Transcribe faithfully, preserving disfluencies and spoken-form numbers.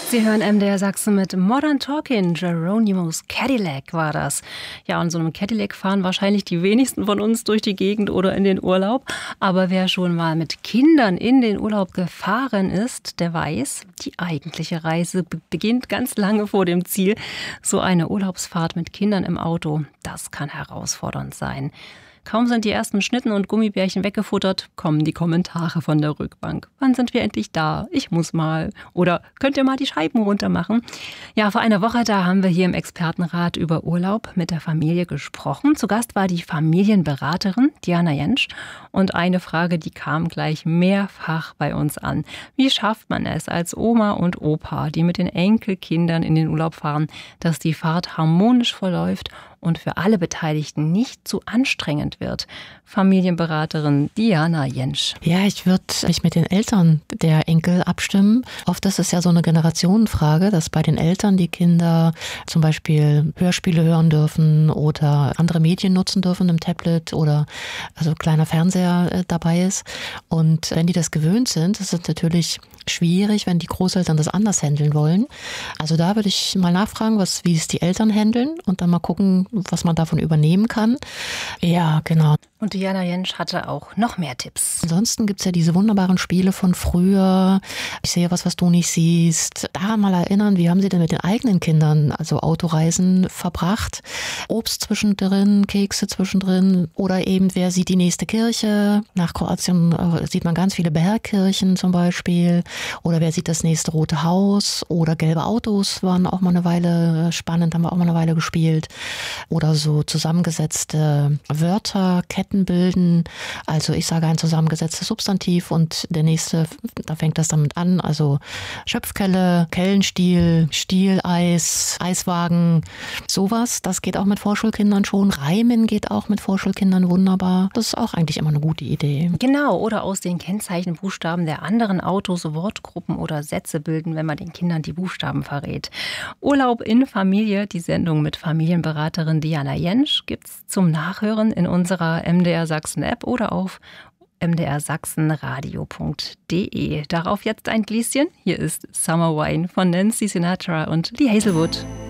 Sie hören M D R Sachsen mit Modern Talking. Geronimo's Cadillac war das. Ja, und so einem Cadillac fahren wahrscheinlich die wenigsten von uns durch die Gegend oder in den Urlaub. Aber wer schon mal mit Kindern in den Urlaub gefahren ist, der weiß, die eigentliche Reise beginnt ganz lange vor dem Ziel. So eine Urlaubsfahrt mit Kindern im Auto, das kann herausfordernd sein. Kaum sind die ersten Schnitten und Gummibärchen weggefuttert, kommen die Kommentare von der Rückbank. Wann sind wir endlich da? Ich muss mal. Oder könnt ihr mal die Scheiben runter machen? Ja, vor einer Woche, da haben wir hier im Expertenrat über Urlaub mit der Familie gesprochen. Zu Gast war die Familienberaterin Diana Jentsch. Und eine Frage, die kam gleich mehrfach bei uns an. Wie schafft man es als Oma und Opa, die mit den Enkelkindern in den Urlaub fahren, dass die Fahrt harmonisch verläuft und für alle Beteiligten nicht zu anstrengend wird? Familienberaterin Diana Jentsch. Ja, ich würde mich mit den Eltern der Enkel abstimmen. Oft ist es ja so eine Generationenfrage, dass bei den Eltern die Kinder zum Beispiel Hörspiele hören dürfen oder andere Medien nutzen dürfen im Tablet oder also kleiner Fernseher dabei ist. Und wenn die das gewöhnt sind, ist es natürlich schwierig, wenn die Großeltern das anders handeln wollen. Also da würde ich mal nachfragen, was, wie es die Eltern handeln und dann mal gucken, was man davon übernehmen kann. Ja, genau. Und Diana Jentsch hatte auch noch mehr Tipps. Ansonsten gibt es ja diese wunderbaren Spiele von früher. Ich sehe was, was du nicht siehst. Daran mal erinnern, wie haben sie denn mit den eigenen Kindern, also Autoreisen, verbracht? Obst zwischendrin, Kekse zwischendrin oder eben, wer sieht die nächste Kirche? Nach Kroatien sieht man ganz viele Bergkirchen zum Beispiel. Oder wer sieht das nächste Rote Haus? Oder gelbe Autos waren auch mal eine Weile spannend, haben wir auch mal eine Weile gespielt. Oder so zusammengesetzte Wörter, Ketten bilden. Also ich sage ein zusammengesetztes Substantiv und der nächste, da fängt das damit an. Also Schöpfkelle, Kellenstiel, Stieleis, Eiswagen, sowas. Das geht auch mit Vorschulkindern schon. Reimen geht auch mit Vorschulkindern wunderbar. Das ist auch eigentlich immer eine gute Idee. Genau, oder aus den Kennzeichenbuchstaben der anderen Autos Wortgruppen oder Sätze bilden, wenn man den Kindern die Buchstaben verrät. Urlaub in Familie, die Sendung mit Familienberaterin Diana Jentsch, gibt's zum Nachhören in unserer M D R Sachsen App oder auf m d r sachsenradio punkt d e. Darauf jetzt ein Gläschen. Hier ist Summer Wine von Nancy Sinatra und Lee Hazelwood.